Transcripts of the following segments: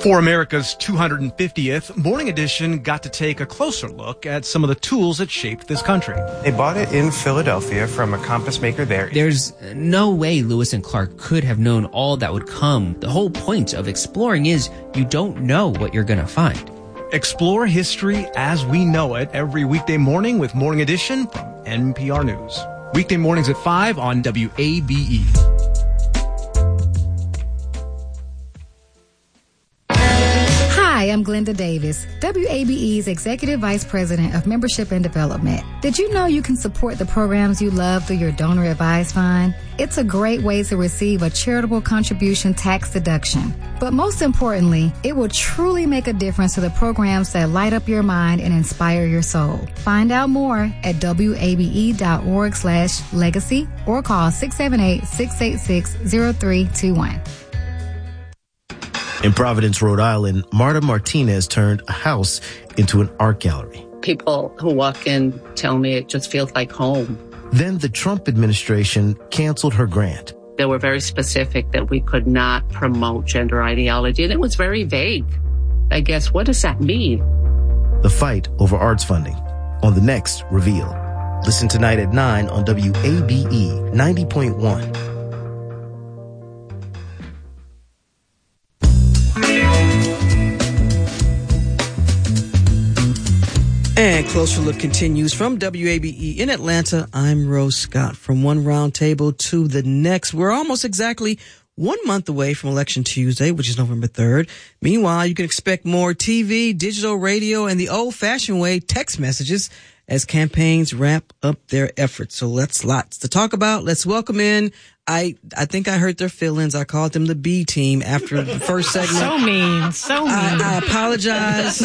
For America's 250th, Morning Edition got to take a closer look at some of the tools that shaped this country. They bought it in Philadelphia from a compass maker there. There's no way Lewis and Clark could have known all that would come. The whole point of exploring is you don't know what you're going to find. Explore history as we know it every weekday morning with Morning Edition from NPR News. Weekday mornings at 5 on WABE. Hi, I'm Glenda Davis, WABE's Executive Vice President of Membership and Development. Did you know you can support the programs you love through your donor advised fund? It's a great way to receive a charitable contribution tax deduction. But most importantly, it will truly make a difference to the programs that light up your mind and inspire your soul. Find out more at wabe.org/legacy or call 678-686-0321. In Providence, Rhode Island, Marta Martinez turned a house into an art gallery. People who walk in tell me it just feels like home. Then the Trump administration canceled her grant. They were very specific that we could not promote gender ideology, and it was very vague. I guess, what does that mean? The fight over arts funding on the next Reveal. Listen tonight at 9 on WABE 90.1. And Closer Look continues from WABE in Atlanta. I'm Rose Scott. From one round table to the next. We're almost exactly 1 month away from Election Tuesday, which is November 3rd. Meanwhile, you can expect more TV, digital radio, and the old-fashioned way, text messages, as campaigns ramp up their efforts. So lots to talk about. Let's welcome in. I think I hurt their feelings. I called them the B team after the first segment. So mean. I apologize.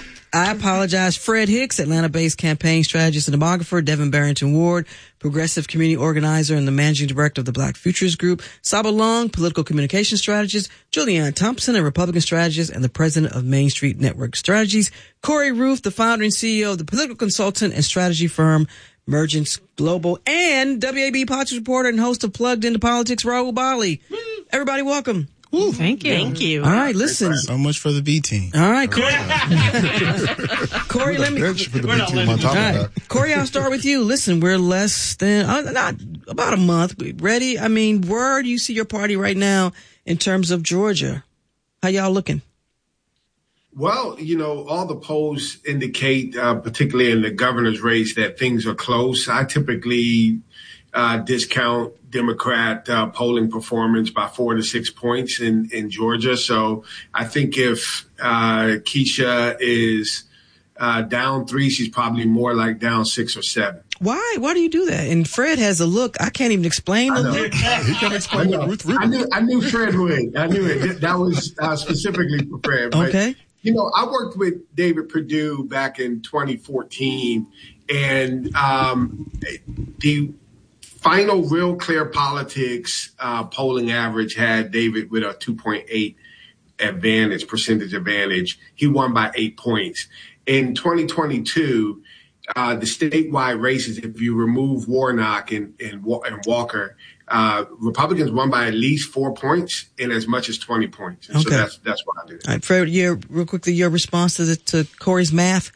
Fred Hicks, Atlanta-based campaign strategist and demographer. Devin Barrington Ward, progressive community organizer and the managing director of the Black Futures Group. Saba Long, political communication strategist. Julianne Thompson, a Republican strategist and the president of Main Street Network Strategies. Corey Roof, the founder and CEO of the political consultant and strategy firm Mergence Global. And WAB politics reporter and host of Plugged Into Politics, Rahul Bali. Everybody welcome. Ooh, thank you. All right, listen. So much for the B team. All right, Corey. Corey, let me. For the B team on top of that. Corey, I'll start with you. Listen, we're less than not about a month. Ready? I mean, where do you see your party right now in terms of Georgia? How y'all looking? Well, all the polls indicate, particularly in the governor's race, that things are close. I typically discount Democrat polling performance by 4 to 6 points in Georgia. So I think if Keisha is down 3, she's probably more like down 6 or 7. Why? Why do you do that? And Fred has a look. I can't even explain the look. He can explain what Ruth Rubin. I knew Fred would. I knew it. That was specifically for Fred. But, okay. I worked with David Perdue back in 2014, and the final Real Clear Politics polling average had David with a 2.8 percentage advantage. He won by 8 points. In 2022, the statewide races, if you remove Warnock and Walker, Republicans won by at least 4 points and as much as 20 points. And okay. So that's what I did. All right, Fred, real quickly, your response to Corey's math?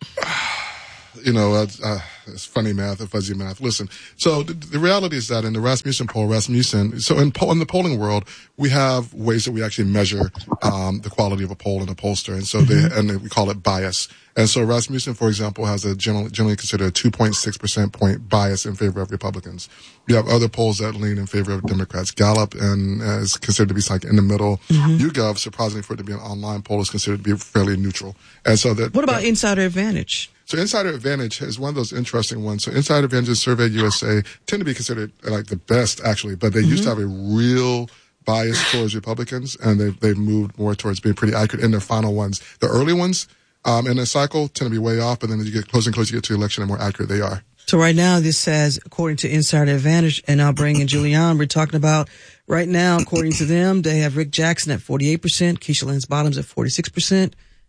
It's funny math, fuzzy math. Listen, so the reality is that in the Rasmussen poll, so in the polling world, we have ways that we actually measure the quality of a poll and a pollster, and so we call it bias. And so Rasmussen, for example, has a generally considered a 2.6% point bias in favor of Republicans. You have other polls that lean in favor of Democrats. Gallup is considered to be like in the middle. YouGov, surprisingly for it to be an online poll, is considered to be fairly neutral. And so what about Insider Advantage? So Insider Advantage is one of those interesting ones. So Insider Advantage and Survey USA tend to be considered like the best, actually, but they used to have a real bias towards Republicans, and they've moved more towards being pretty accurate in their final ones. The early ones in a cycle tend to be way off, but then as you get closer and closer you get to the election, the more accurate they are. So right now this says, according to Insider Advantage, and I'll bring in Julianne, we're talking about right now, according to them, they have Rick Jackson at 48%, Keisha Lance Bottoms at 46%.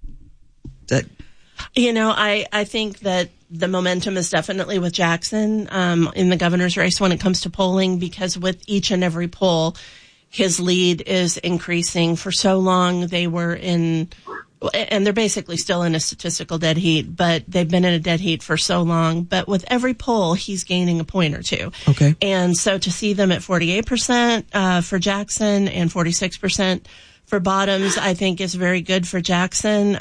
I think that the momentum is definitely with Jackson in the governor's race when it comes to polling, because with each and every poll, his lead is increasing. For so long, they were in, and they're basically still in a statistical dead heat, but they've been in a dead heat for so long. But with every poll, he's gaining a point or two. Okay. And so to see them at 48% for Jackson and 46% for Bottoms, I think is very good for Jackson.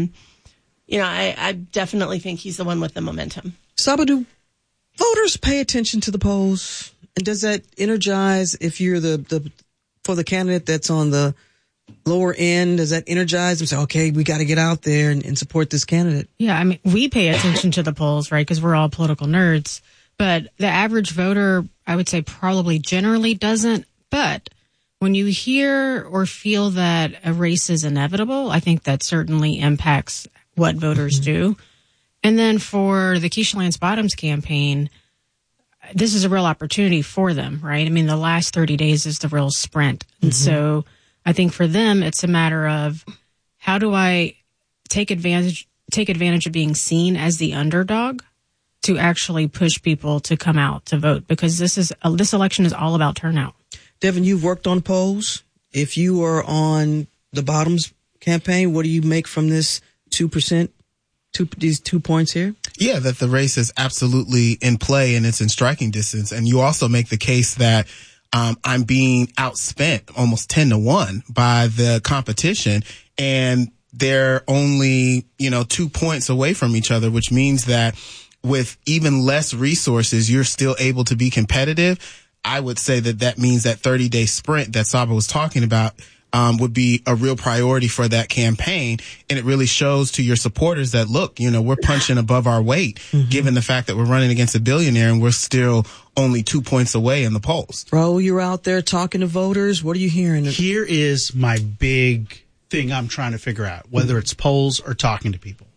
I definitely think he's the one with the momentum. Saba, do voters pay attention to the polls? And does that energize if you're for the candidate that's on the lower end? Does that energize them? Say, okay, we got to get out there and support this candidate. Yeah, I mean, we pay attention to the polls, right? Because we're all political nerds. But the average voter, I would say, probably generally doesn't. But when you hear or feel that a race is inevitable, I think that certainly impacts what voters do. And then for the Keisha Lance Bottoms campaign, this is a real opportunity for them, right? I mean, the last 30 days is the real sprint. And so I think for them, it's a matter of how do I take advantage of being seen as the underdog to actually push people to come out to vote, because this election is all about turnout. Devin, you've worked on polls. If you are on the Bottoms campaign, what do you make from this 2%, these 2 points here? Yeah, that the race is absolutely in play and it's in striking distance. And you also make the case that I'm being outspent almost 10-1 by the competition, and they're only, 2 points away from each other, which means that with even less resources, you're still able to be competitive. I would say that means that 30-day sprint that Saba was talking about would be a real priority for that campaign. And it really shows to your supporters that, look, we're punching above our weight, given the fact that we're running against a billionaire and we're still only 2 points away in the polls. Bro, you're out there talking to voters. What are you hearing? Here is my big thing I'm trying to figure out, whether it's polls or talking to people.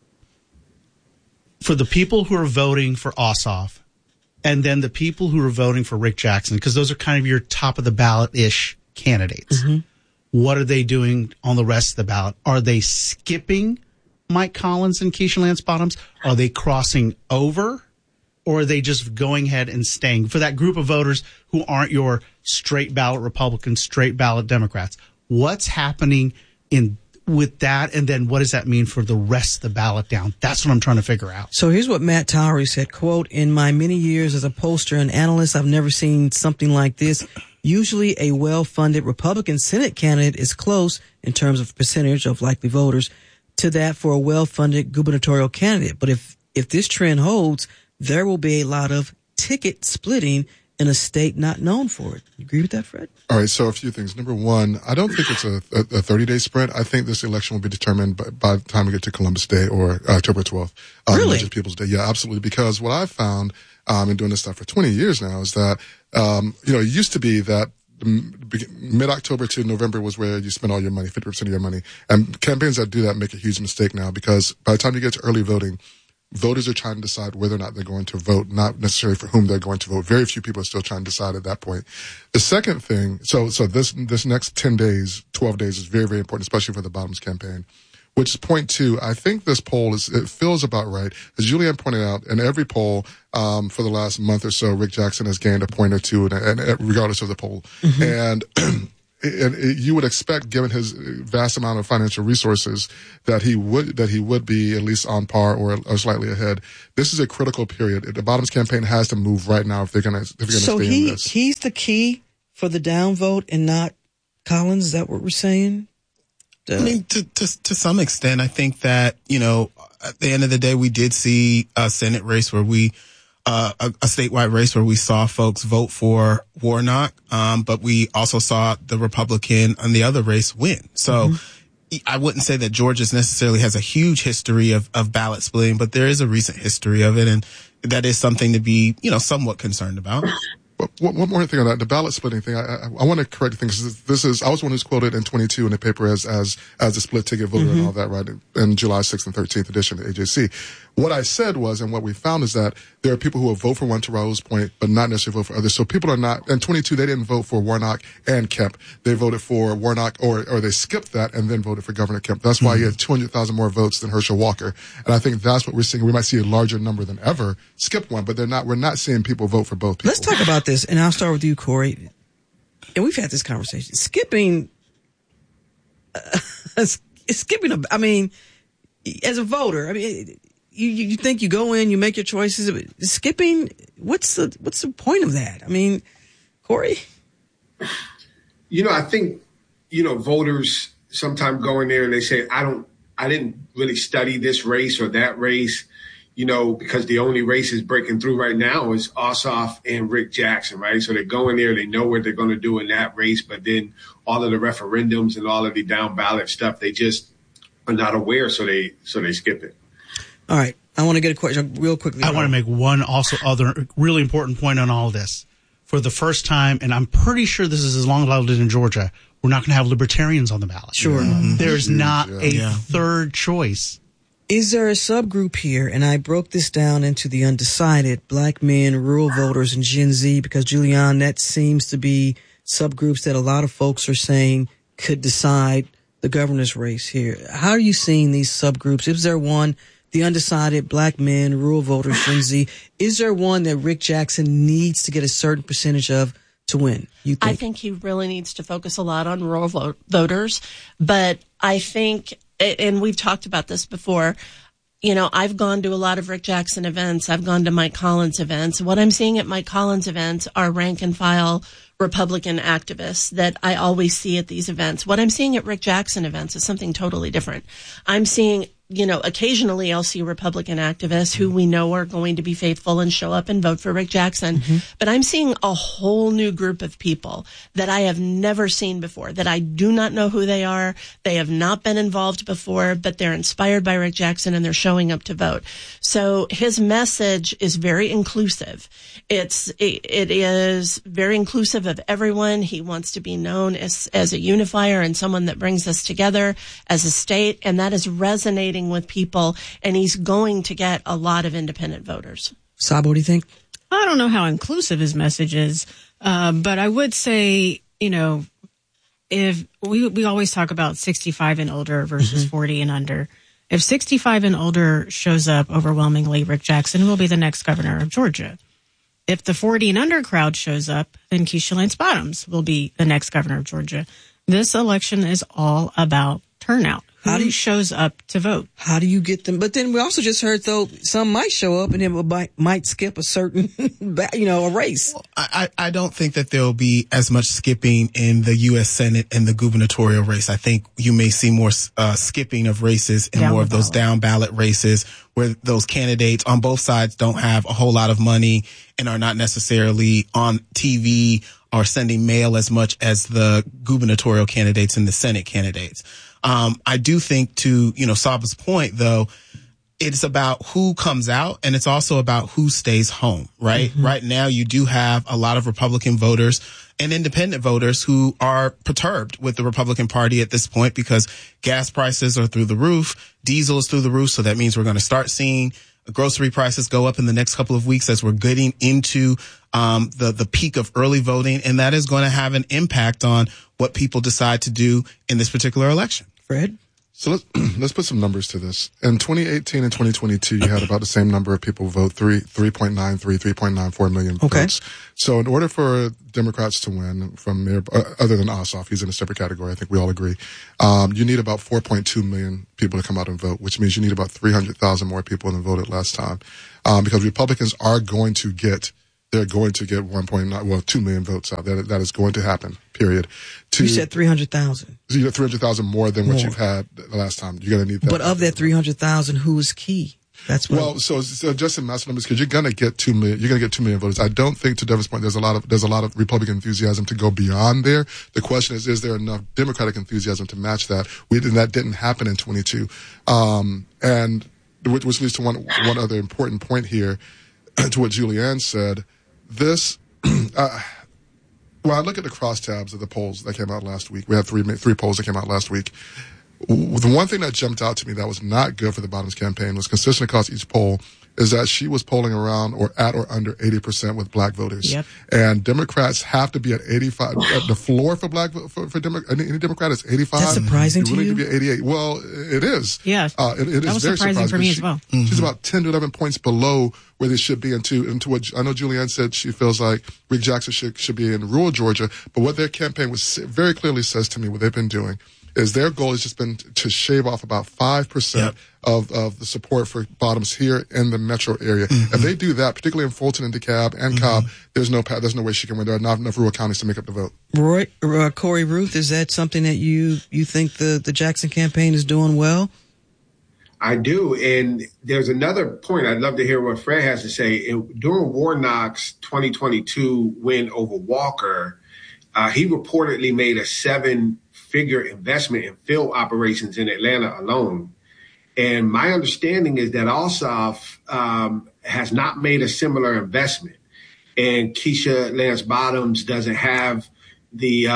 For the people who are voting for Ossoff, and then the people who are voting for Rick Jackson, because those are kind of your top of the ballot-ish candidates. What are they doing on the rest of the ballot? Are they skipping Mike Collins and Keisha Lance Bottoms? Are they crossing over? Or are they just going ahead and staying? For that group of voters who aren't your straight ballot Republicans, straight ballot Democrats, what's happening with that? And then what does that mean for the rest of the ballot down? That's what I'm trying to figure out. So here's what Matt Towery said, quote, "In my many years as a pollster and analyst, I've never seen something like this. Usually a well-funded Republican Senate candidate is close in terms of percentage of likely voters to that for a well-funded gubernatorial candidate. But if this trend holds, there will be a lot of ticket splitting in a state not known for it." You agree with that, Fred? All right, so a few things. Number one, I don't think it's a 30-day sprint. I think this election will be determined by the time we get to Columbus Day or October 12th. Really? Indigenous Peoples Day. Yeah, absolutely. Because what I've found in doing this stuff for 20 years now is that, it used to be that mid-October to November was where you spend all your money, 50% of your money. And campaigns that do that make a huge mistake now, because by the time you get to early voting, voters are trying to decide whether or not they're going to vote, not necessarily for whom they're going to vote. Very few people are still trying to decide at that point. The second thing, so this next 10 days, 12 days is very, very important, especially for the Bottoms campaign. Which is point two. I think this poll it feels about right. As Julianne pointed out, in every poll, for the last month or so, Rick Jackson has gained a point or two, and regardless of the poll. And you would expect, given his vast amount of financial resources, that he would be at least on par or slightly ahead. This is a critical period. The Bottoms campaign has to move right now if they're going to stay in this. So he's the key for the downvote and not Collins. Is that what we're saying? I mean, to some extent, I think that, at the end of the day, we did see a Senate race where a statewide race where we saw folks vote for Warnock. But we also saw the Republican on the other race win. So I wouldn't say that Georgia necessarily has a huge history of ballot splitting, but there is a recent history of it. And that is something to be, somewhat concerned about. One more thing on that, the ballot splitting thing. I want to correct things. I was one who's quoted in 22 in the paper as a split ticket voter and all that, right? In July 6th and 13th edition of AJC. What I said was, and what we found is that there are people who will vote for one, to Raul's point, but not necessarily vote for others. So people are not, in 22, they didn't vote for Warnock and Kemp. They voted for Warnock, or they skipped that and then voted for Governor Kemp. That's why he had 200,000 more votes than Herschel Walker. And I think that's what we're seeing. We might see a larger number than ever skip one, but we're not seeing people vote for both people. Let's talk about this, and I'll start with you, Corey. and we've had this conversation, skipping, as a voter, you think you go in, you make your choices. Skipping, what's the point of that? Corey? I think, voters sometimes go in there and they say, I didn't really study this race or that race, because the only races breaking through right now is Ossoff and Rick Jackson, right? So they go in there, they know what they're going to do in that race, but then all of the referendums and all of the down ballot stuff, they just are not aware, so they skip it. All right. I want to get a question real quickly. I want to make one other really important point on all this. For the first time, and I'm pretty sure this is as long as I lived in Georgia, we're not going to have libertarians on the ballot. Sure. There's not a third choice. Is there a subgroup here, and I broke this down into the undecided, black men, rural voters, and Gen Z, because, Julian, that seems to be subgroups that a lot of folks are saying could decide the governor's race here. How are you seeing these subgroups? Is there one, the undecided, black men, rural voters, Gen Z, is there one that Rick Jackson needs to get a certain percentage of to win, you think? I think he really needs to focus a lot on rural voters, but I think, and we've talked about this before, I've gone to a lot of Rick Jackson events. I've gone to Mike Collins events. What I'm seeing at Mike Collins events are rank and file Republican activists that I always see at these events. What I'm seeing at Rick Jackson events is something totally different. I'm seeing, occasionally I'll see Republican activists who we know are going to be faithful and show up and vote for Rick Jackson. But I'm seeing a whole new group of people that I have never seen before, that I do not know who they are. They have not been involved before, but they're inspired by Rick Jackson and they're showing up to vote. So his message is very inclusive. It is very inclusive of everyone. He wants to be known as a unifier and someone that brings us together as a state, and that is resonating with people, and he's going to get a lot of independent voters. Sab, what do you think? I don't know how inclusive his message is, but I would say, if we always talk about 65 and older versus 40 and under. If 65 and older shows up overwhelmingly, Rick Jackson will be the next governor of Georgia. If the 40 and under crowd shows up, then Keisha Lance Bottoms will be the next governor of Georgia. This election is all about turnout. Who shows up to vote? How do you get them? But then we also just heard, though, some might show up and then might skip a certain, a race. Well, I don't think that there'll be as much skipping in the U.S. Senate and the gubernatorial race. I think you may see more skipping of races and more of those down ballot races where those candidates on both sides don't have a whole lot of money and are not necessarily on TV or sending mail as much as the gubernatorial candidates and the Senate candidates. I do think, to, Saba's point, though, it's about who comes out and it's also about who stays home, right? Right now, you do have a lot of Republican voters and independent voters who are perturbed with the Republican Party at this point because gas prices are through the roof. Diesel is through the roof. So that means we're going to start seeing grocery prices go up in the next couple of weeks as we're getting into the peak of early voting. And that is going to have an impact on what people decide to do in this particular election. Fred? So let's put some numbers to this. In 2018 and 2022, you had about the same number of people vote, 3.94 million votes. So in order for Democrats to win from Mayor, other than Ossoff, he's in a separate category, I think we all agree, you need about 4.2 million people to come out and vote, which means you need about 300,000 more people than voted last time. Because Republicans are going to get, they're going to get 2 million votes out. That is going to happen, period. You said 300,000. So you got 300,000 more than what you've had the last time. You're going to need that. But of that 300,000, who is key? That's what. So just in massive numbers, because you're going to get 2 million. You're going to get 2 million voters. I don't think, to Devin's point, there's a lot of Republican enthusiasm to go beyond there. The question is there enough Democratic enthusiasm to match that? And that didn't happen in 22. And which leads to one other important point here, to what Julianne said. This, when I look at the crosstabs of the polls that came out last week, we had three polls that came out last week. The one thing that jumped out to me that was not good for the Bottoms campaign was consistent across each poll is that she was polling around or at or under 80% with black voters. Yep. And Democrats have to be at 85. The floor for any Democrat is 85. That's surprising to you? Need to be at 88. Well, it is. Yeah. It is that was very surprising for me as well. She's about 10 to 11 points below where they should be into what I know Julianne said she feels like Rick Jackson should be in rural Georgia. But what their campaign was very clearly says to me, what they've been doing, is their goal has just been to shave off about 5% of the support for Bottoms here in the metro area. If they do that, particularly in Fulton and DeKalb and Cobb, there's no way she can win. There are not enough rural counties to make up the vote. Corey Ruth, is that something that you think the Jackson campaign is doing well? I do. And there's another point. I'd love to hear what Fred has to say. During Warnock's 2022 win over Walker, he reportedly made a 7-figure investment in field operations in Atlanta alone. And my understanding is that Ossoff has not made a similar investment. And Keisha Lance Bottoms doesn't have the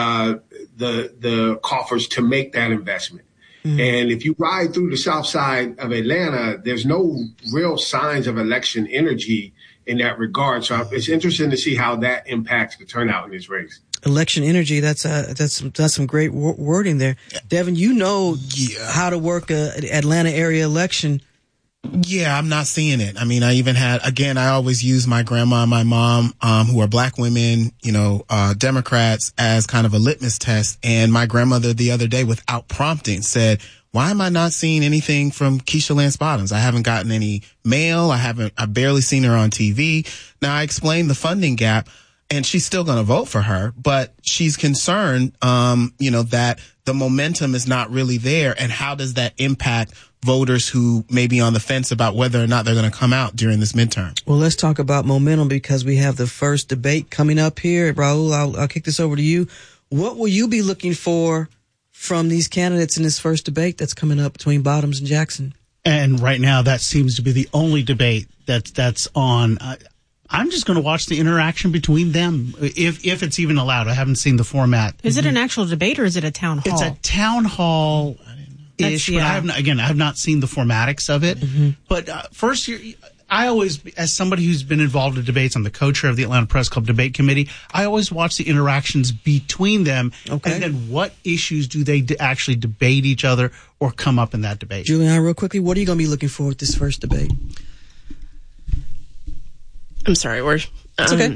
coffers to make that investment. And if you ride through the south side of Atlanta, there's no real signs of election energy in that regard. So it's interesting to see how that impacts the turnout in this race. Election energy, that's some great wording there. Devin, you know how to work an Atlanta area election. Yeah, I'm not seeing it. I mean, I always use my grandma and my mom, who are black women, Democrats, as kind of a litmus test. And my grandmother the other day, without prompting, said, why am I not seeing anything from Keisha Lance Bottoms? I haven't gotten any mail. I've barely seen her on TV. Now, I explained the funding gap, and she's still going to vote for her, but she's concerned, that the momentum is not really there. And how does that impact voters who may be on the fence about whether or not they're going to come out during this midterm? Well, let's talk about momentum because we have the first debate coming up here. Raul, I'll kick this over to you. What will you be looking for from these candidates in this first debate that's coming up between Bottoms and Jackson? And right now, that seems to be the only debate that's on. I'm just going to watch the interaction between them, if it's even allowed. I haven't seen the format. Is it an actual debate or is it a town hall? It's a town hall. Ish, but I have not seen the formatics of it. But first, I always, as somebody who's been involved in debates, I'm the co-chair of the Atlanta Press Club Debate Committee. I always watch the interactions between them, and then what issues do they actually debate each other or come up in that debate. Julianne, real quickly, what are you going to be looking for with this first debate? I'm sorry, it's okay.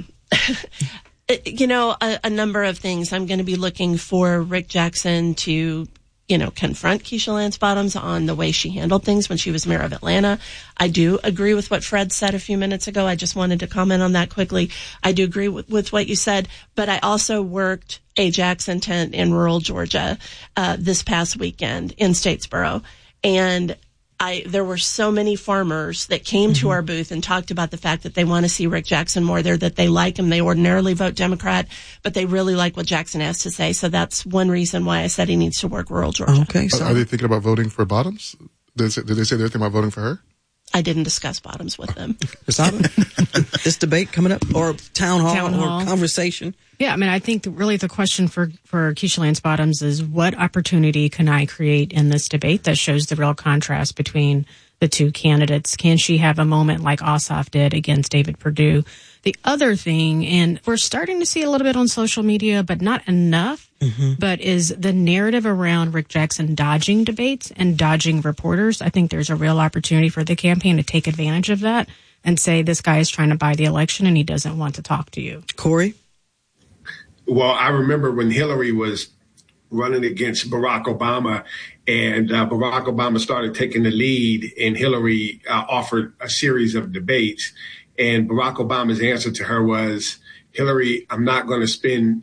A number of things. I'm going to be looking for Rick Jackson to confront Keisha Lance Bottoms on the way she handled things when she was mayor of Atlanta. I do agree with what Fred said a few minutes ago. I just wanted to comment on that quickly. I do agree with what you said, but I also worked a Jackson tent in rural Georgia this past weekend in Statesboro. And there were so many farmers that came to our booth and talked about the fact that they want to see Rick Jackson more there, that they like him. They ordinarily vote Democrat, but they really like what Jackson has to say. So that's one reason why I said he needs to work rural Georgia. Okay. So are they thinking about voting for Bottoms? Did they say they're thinking about voting for her? I didn't discuss Bottoms with them. This debate coming up, or town hall or conversation? Yeah, I mean, I think really the question for Keisha Lance Bottoms is what opportunity can I create in this debate that shows the real contrast between the two candidates? Can she have a moment like Ossoff did against David Perdue? The other thing, and we're starting to see a little bit on social media, but not enough, but is the narrative around Rick Jackson dodging debates and dodging reporters. I think there's a real opportunity for the campaign to take advantage of that and say this guy is trying to buy the election and he doesn't want to talk to you. Corey? Well, I remember when Hillary was running against Barack Obama and Barack Obama started taking the lead and Hillary offered a series of debates. And Barack Obama's answer to her was, Hillary, I'm not going to spend